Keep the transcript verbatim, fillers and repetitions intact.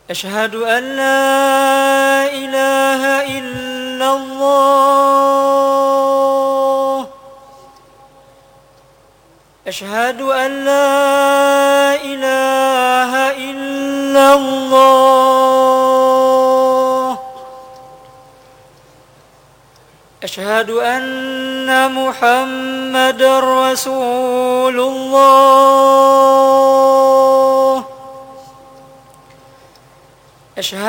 أشهد أن لا إله إلا الله أشهد أن لا إله إلا الله أشهد أن محمدًا رسول الله أشهد